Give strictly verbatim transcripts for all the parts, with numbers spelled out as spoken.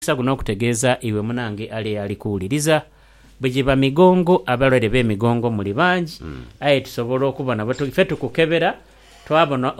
Saguno kutegeeza iwe munange ali ali kuwuliriza bwegiba migongo abalwere b'emigongo muli bangi mm. aye tusobola okubona bwe tufe tukukebera twabona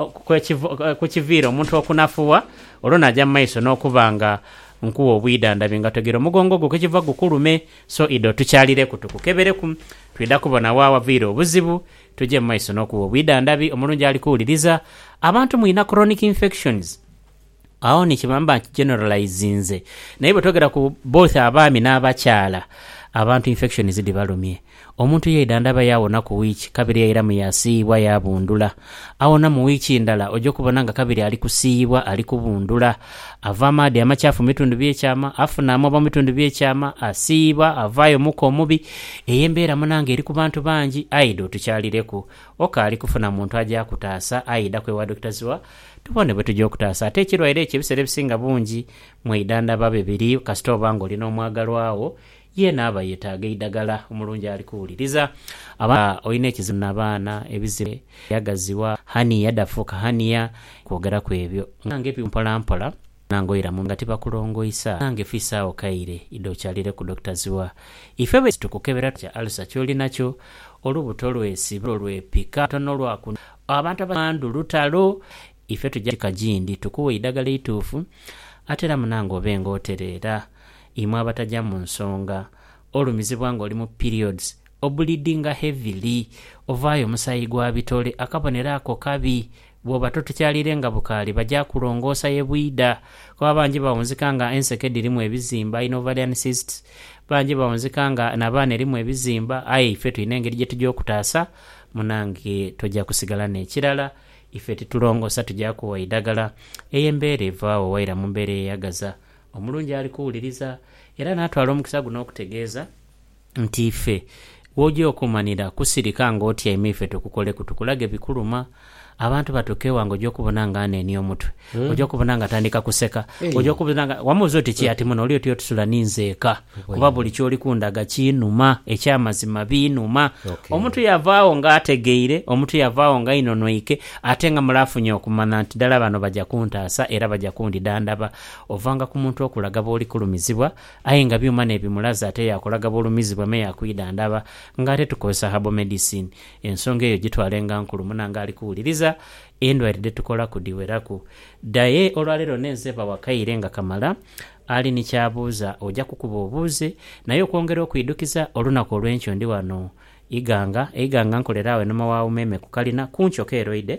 ku kiviira omuntu okunafuwa olwo najja mu maiso n'okubanga nkuwa obwidandabi nga tegera omugongo gwo kekiva gukulume so ido tukyalireku tukukebereku twida kubona waawa viira obuzibu tujje mu maiso n'okuwa obwidandabi omulungi ali kuwuliriza abantu mulina chronic infections awo ni kimamba generalizinze naye bwe twogera ku both abaami n'abakyala abantu infection zidi balumye omuntu yeidandaba yawona ku wiiki kabiri yaira mu yasiibwa yabundula awona mu wiiki ndala ojja kubona nga kabiri ali kusiibwa ali kubundula ava amaadi amakyafu mitundu by'ekyama afuna amoba mitundu by'ekyama asiibwa avaayo muko omubi eyembeera munange eri ku bantu bangi aido tukyalireku okaali kufuna muntu ajja kutaasa aida kwewa doctors wa tubone bwe tujja okutaasa ate ekirwaire ekyo ebiseera ebisinga bungi mwidandaba bibiri kasita obanga olina omwagalwawo ye naaba yetaaga eddagala omulungi ali kuwuliriza aba olina ekizibu n'abaana ebizibu yagaziwa haniya dafuka haniya kwogera ku ebyo nange mpolampola nangoyiramu nga tibakulongoyisa nange fiisaawo kaire iddo okyalire ku doctors wa ife bwe tukukebera tya alisa ky'olinakyo olubuto lwesiba olwepika tono lwaku abantu abandu lutalo ife tujja kajindi tukuwa eddagala ituufu ate era munange obenga otereera imwe abatajja mu nsonga olumizibwa nga oli mu periods obulidinga heavily ovaayo omusayi gwa bitole akabonera ako kabi bw'oba totukyalire nga bukaali bajja kulongoosa ye bwida kuba bangi bawunzika nga ensekedi erimu ebizimba ino ovarian cysts bangi bawunzika nga n'abaana erimu ebizimba aye ife tulina engeri gye tujja okutaasa munange tojja kusigala n'ekirala ife titulongoosa tujja kuwa eddagala ey'embeera evaawo waira mu mbeera eyagaza omulungi ali kuwuliriza era n'atwala omukisa guno okutegeeza nti ife wojja okumanira kusirika ng'otyaime ife tukukole kutukulage bikuluma abantu batukewa nga ojja okubona nga aneeni omutwe hmm. ojja okubona nga atandika kuseka hey. ojja okubona nga wamuuza oti ki ati muno oli oti otusula ninzeeka kuba buli kyoli kundaga kiinuma ekyamazima biinuma okay. omuntu yavaawo nga ategeire omuntu yavaawo nga inonwike ate nga mulafunye okumanya nti ddala bano bajja kuntaasa era bajja kundidandaba ovanga ku muntu okulaga bw'oli kulumizibwa aye nga byuma n'ebimulaza ate yakulaga bw'olumizibwa me yakwidandaba ng'ate tukozesa herbal medicine ensonga eyo gitwalenga nkulu munanga ali kuwuliriza endwaire tukola kudiweraku daye olwaleero nenzeba wakaire nga kamala ali ni kyabuuza ojja kukuba obuuze naye okwongera okwidukiza olunaku olw'enkyo ndi wano iganga iganga nkolerawe noma wa umeme kukalina kunchoka eroide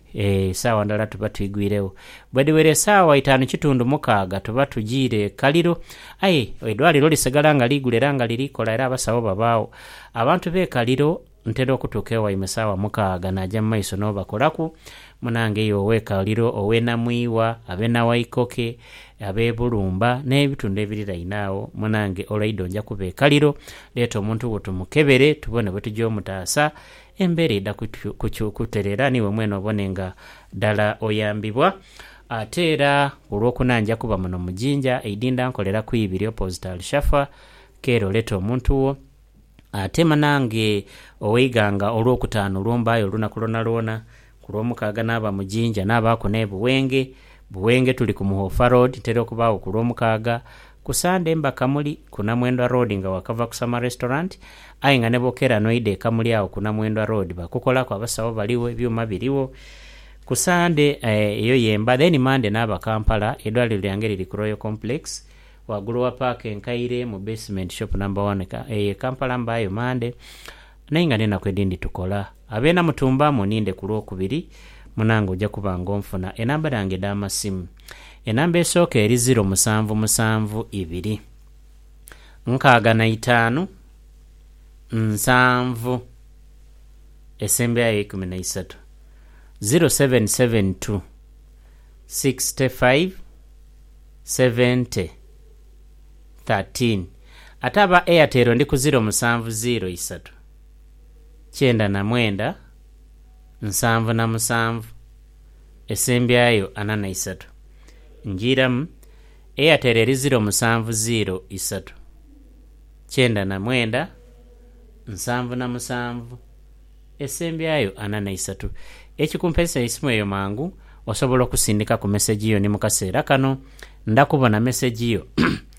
e, saawa ndala tuba tuyigwirewo bwediwere saawa itaano kitundu mukaaga tuba tugiire kaliro aye eddwaliro lisigala nga ligulera nga lirikola era abasawo babaawo abantu b'ekaliro ntera okutuuka ewaime saawa mukaaga najja mu maiso n'obakolaku munange eyo oweekaliro ow'enamwiwa ab'enawaikoke ab'ebulumba n'ebitundu ebirirainaawo munange olwaido nja kuba ekaliro leeta omuntu bwe tumukebere tubone bwe tujja omutaasa embeera edda kuterera niwe mwene obone nga ddala oyambibwa ate era olwokuna nja kuba muno mujinja eidinda nkolera ku ibiri opposite alishafa keero leeta omuntu wo ate manange oweiganga olwokutaano olwombayo olunaku lwona lwona ku lwomukaaga n'aba mujinja n'abaako n'ebuwenge buwenge tuli ku muhofa road ntera okubaawo ku lwomukaaga ku sande mba kamuli ku namwendwa road nga wakava ku sama restaurant aye nga ne bokera noide kamuli awo ku namwendwa road bakukolako abasawo baliwo ebyuma biriwo ku sande eyo eh, yemba then mande n'aba Kampala eddwaliro lyange liri ku Royal Complex wagulu wa park enkaire mu basement shop number one ka e Kampala mbayo mande nainga nena kwedindi tukola abena mutumba muninde ku lwokubiri munango ojja kubanga onfuna enamba yange dama simu enamba esooka eri zero musanvu musanvu ibiri nkaaga na itaano nsanvu esembe yayo ikumi na isatu zero seven seven two sixty-five seventy thirteen ataba Airtel ndi ku zero musanvu zero isatu kyenda na mwenda nsanvu na musanvu esembe yayo ana na isatu njiramu Airtel eri zero musanvu zero isatu kyenda na mwenda nsanvu na musanvu esembe yayo ana na isatu ekikumpesa isimu eyo mangu osobola okusindika ku message yo ni mu kaseera kano ndakubona message yo